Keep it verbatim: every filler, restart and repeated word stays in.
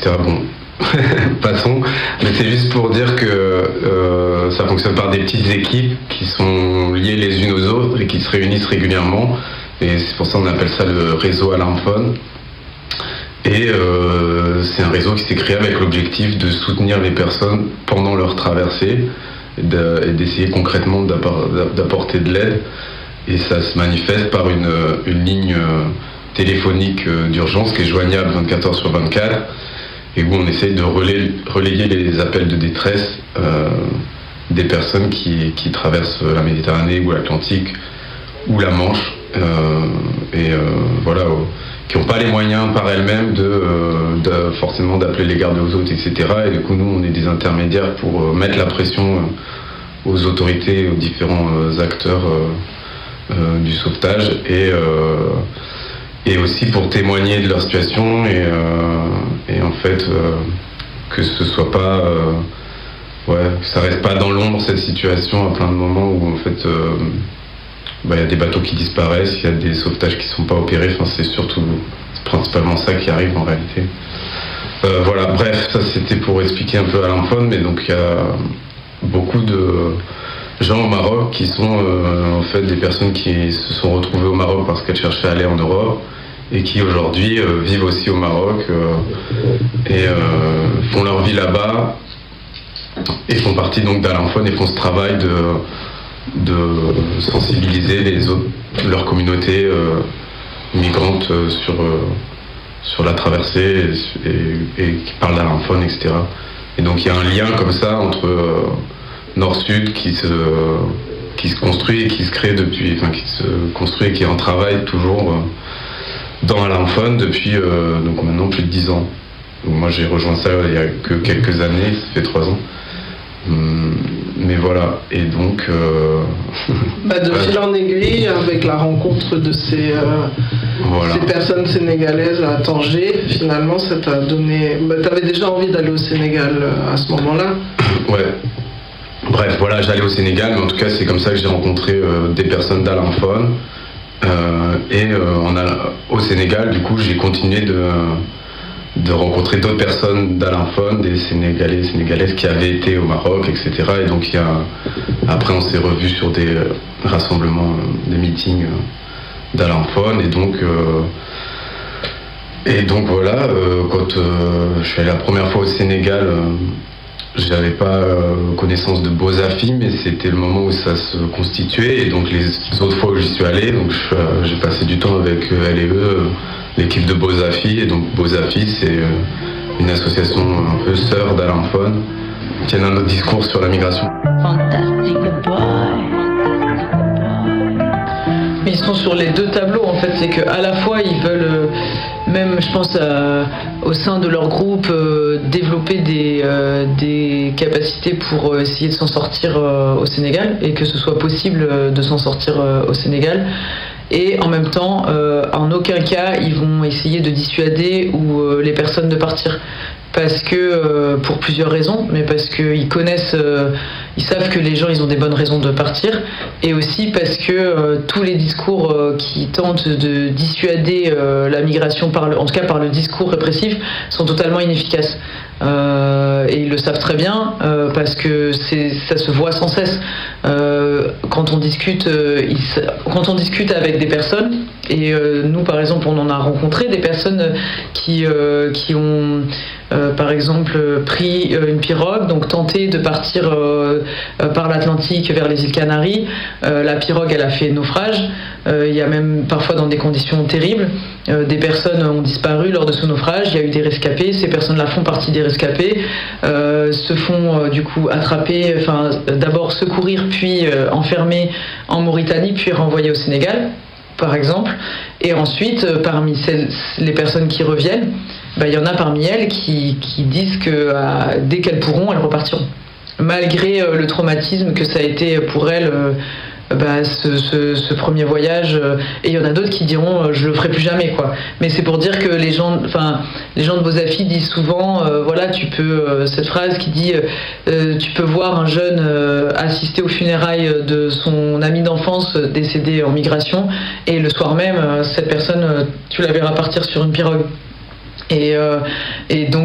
cetera. Bon, passons. Mais c'est juste pour dire que euh, ça fonctionne par des petites équipes qui sont liées les unes aux autres et qui se réunissent régulièrement. Et c'est pour ça qu'on appelle ça le réseau Alarmphone. Et euh, c'est un réseau qui s'est créé avec l'objectif de soutenir les personnes pendant leur traversée et d'essayer concrètement d'apporter de l'aide. Et ça se manifeste par une, une ligne téléphonique d'urgence qui est joignable vingt-quatre heures sur vingt-quatre et où on essaye de relayer, relayer les appels de détresse euh, des personnes qui, qui traversent la Méditerranée ou l'Atlantique ou la Manche euh, et euh, voilà, qui n'ont pas les moyens par elles-mêmes de, euh, de forcément d'appeler les gardes aux autres, et cetera. Et du coup, nous, on est des intermédiaires pour euh, mettre la pression aux autorités, aux différents euh, acteurs euh, euh, du sauvetage et, euh, et aussi pour témoigner de leur situation et, euh, et en fait euh, que ce soit pas euh, ouais, que ça reste pas dans l'ombre cette situation à plein de moments où en fait euh, bah, y a des bateaux qui disparaissent, il y a des sauvetages qui sont pas opérés, enfin c'est surtout c'est principalement ça qui arrive en réalité. Euh, voilà, bref, ça c'était pour expliquer un peu Alarmphone, mais donc il y a beaucoup de gens au Maroc qui sont euh, en fait des personnes qui se sont retrouvées au Maroc parce qu'elles cherchaient à aller en Europe et qui aujourd'hui euh, vivent aussi au Maroc euh, et euh, font leur vie là-bas et font partie donc d'Alarmphone et font ce travail de, de sensibiliser les autres, leur communauté euh, migrante euh, sur, euh, sur la traversée et, et, et qui parlent d'Alarmphone, et cetera. Et donc il y a un lien comme ça entre euh, Nord-Sud qui se, qui se construit et qui se crée depuis, enfin qui se construit et qui est en travail toujours euh, dans Alarmphone depuis euh, donc maintenant plus de dix ans. Donc moi j'ai rejoint ça il y a que quelques années, ça fait trois ans. Hum, mais voilà, et donc... Euh... bah de fil en aiguille, avec la rencontre de ces, euh, voilà. ces personnes sénégalaises à Tanger, finalement ça t'a donné... Bah, t'avais déjà envie d'aller au Sénégal à ce moment-là? Ouais. Bref, voilà, j'allais au Sénégal, mais en tout cas c'est comme ça que j'ai rencontré euh, des personnes d'Alarmphone. Euh, et euh, on a, au Sénégal, du coup, j'ai continué de... de rencontrer d'autres personnes d'Alarmphone, des Sénégalais, Sénégalaises qui avaient été au Maroc, et cetera. Et donc, il y a... après, on s'est revus sur des rassemblements, des meetings d'Alarmphone. Et donc, euh... et donc voilà, euh, quand euh, je suis allé la première fois au Sénégal, euh, j'avais pas euh, connaissance de Bozafi, mais c'était le moment où ça se constituait. Et donc, les autres fois où j'y suis allé, donc je, euh, j'ai passé du temps avec euh, elle et eux. Euh, l'équipe de Bozafi, et donc Bozafi c'est une association un peu sœur d'Alarmphone qui a un autre discours sur la migration. Mais ils sont sur les deux tableaux en fait, c'est qu'à la fois ils veulent, même je pense à, au sein de leur groupe, euh, développer des, euh, des capacités pour essayer de s'en sortir euh, au Sénégal et que ce soit possible de s'en sortir euh, au Sénégal. Et en même temps, euh, en aucun cas, ils vont essayer de dissuader ou euh, les personnes de partir. Parce que, euh, pour plusieurs raisons, mais parce qu'ils connaissent, euh, ils savent que les gens, ils ont des bonnes raisons de partir. Et aussi parce que euh, tous les discours euh, qui tentent de dissuader euh, la migration, par le, en tout cas par le discours répressif, sont totalement inefficaces. Euh, et ils le savent très bien euh, parce que c'est, ça se voit sans cesse. Euh, quand on discute, euh, ils, quand on discute avec des personnes, et euh, nous par exemple on en a rencontré des personnes qui, euh, qui ont euh, par exemple pris une pirogue, donc tenté de partir euh, par l'Atlantique vers les îles Canaries. Euh, la pirogue elle a fait naufrage. Euh, il y a même parfois dans des conditions terribles. Euh, des personnes ont disparu lors de ce naufrage, il y a eu des rescapés, ces personnes-là font partie des rescapés, euh, se font euh, du coup attraper, enfin d'abord secourir, puis euh, enfermer en Mauritanie, puis renvoyer au Sénégal, par exemple. Et ensuite, euh, parmi celles, les personnes qui reviennent, bah, il y en a parmi elles qui, qui disent que euh, dès qu'elles pourront, elles repartiront. Malgré euh, le traumatisme que ça a été pour elles, euh, Bah, ce, ce, ce premier voyage, euh, et il y en a d'autres qui diront euh, je le ferai plus jamais quoi. Mais c'est pour dire que les gens, enfin les gens de Bozafi disent souvent, euh, voilà tu peux euh, cette phrase qui dit euh, tu peux voir un jeune euh, assister aux funérailles de son ami d'enfance décédé en migration et le soir même euh, cette personne euh, tu la verras partir sur une pirogue. Et, euh, et donc